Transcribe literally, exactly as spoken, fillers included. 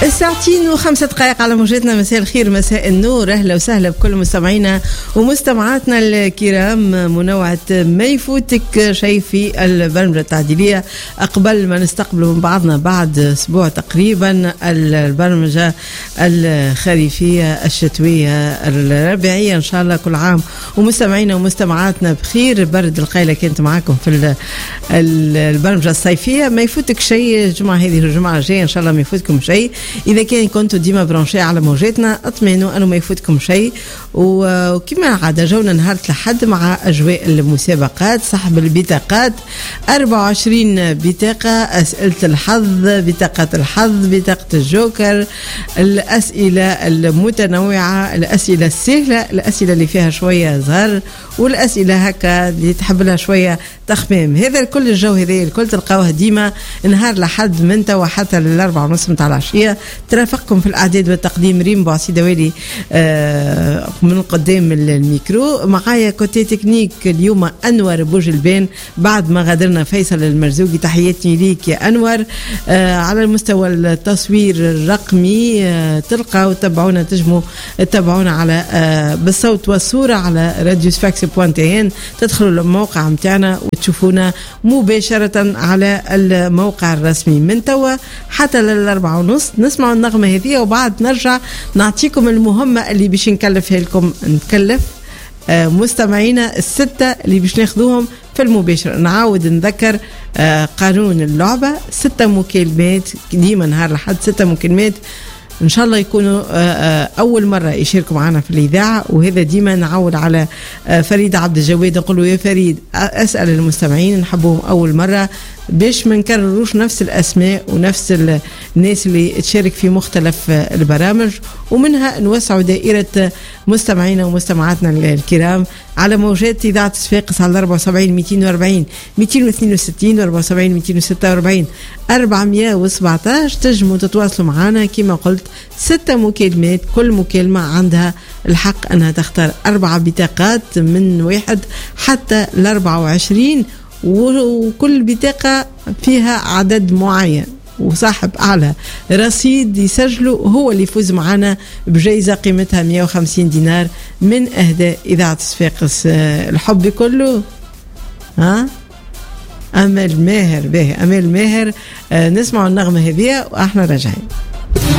الساعتين وخمسة دقائق على موجتنا. مساء الخير، مساء النور، أهلا وسهلا بكل مستمعينا ومستمعاتنا الكرام. منوعة ما يفوتك شيء في البرمجة التعديلية قبل ما نستقبل من بعضنا بعد أسبوع تقريبا البرمجة الخريفية الشتوية الربيعية إن شاء الله. كل عام ومستمعينا ومستمعاتنا بخير. برد القيلة كانت معاكم في البرمجة الصيفية. ما يفوتك شيء الجمعة هذه الجمعة الجاية إن شاء الله ما يفوتكم شيء. إذا كان كنتوا ديما برانشي على موجاتنا اطمئنوا أنه ما يفوتكم شيء. وكما عادة جونا نهار الأحد مع أجواء المسابقات، سحب البطاقات، أربعة وعشرين بطاقة، أسئلة الحظ، بطاقة الحظ، بطاقة الجوكر، الأسئلة المتنوعة، الأسئلة السهلة، الأسئلة اللي فيها شوية زهر، والأسئلة هكا اللي تحب لها شوية تخميم. هذا الكل الجو هذا الكل تلقاوه ديما نهار الأحد من توا حتى للأربعة ونص متاع العشية. ترافقكم في الإعداد والتقديم ريم بوعسيدوالي آه من قدام الميكرو. معايا كوتي تكنيك اليوم أنور بوجلبان بعد ما غادرنا فيصل المرزوقي. تحياتي ليك يا أنور. آه على المستوى التصوير الرقمي آه تلقاو تتابعونا، تجموا تتابعونا على آه بالصوت والصورة على راديو سفاكس بوان تي ان. تدخلوا الموقع متاعنا وتشوفونا مباشرة على الموقع الرسمي من توا حتى للأربعة ونص. نسمع النغمة هذه وبعد نرجع نعطيكم المهمة اللي باش نكلفها لكم. نكلف آه مستمعينا الستة اللي باش ناخذوهم في المباشر. نعاود نذكر آه قانون اللعبة، ستة مكالمات ديما نهار الأحد، ستة مكالمات إن شاء الله يكونوا أول مرة يشاركوا معنا في الإذاعة. وهذا ديما نعود على فريد عبد الجواد، نقول له يا فريد أسأل المستمعين نحبهم أول مرة باش ما نكرروش نفس الأسماء ونفس الناس اللي تشارك في مختلف البرامج، ومنها نوسعوا دائرة مستمعينا ومستمعاتنا الكرام على موجات إذاعة صفاقس على أربعة وسبعين مئتين وأربعين مئتين واثنين وستين أربعة وسبعين مئتين وستة وأربعين أربعمئة وسبعطاش. تجموا تتواصلوا معنا كما قلت، ستة مكالمات، كل مكالمة عندها الحق أنها تختار أربع بطاقات من واحد حتى الأربعة وعشرين، وكل بطاقة فيها عدد معين، وصاحب أعلى رصيد يسجله هو اللي يفوز معنا بجائزة قيمتها مئة وخمسين دينار من أهداء إذاعة صفاقس. الحب كله ها أمل ماهر. به أمل ماهر. آه نسمع النغمة هذه وإحنا راجعين.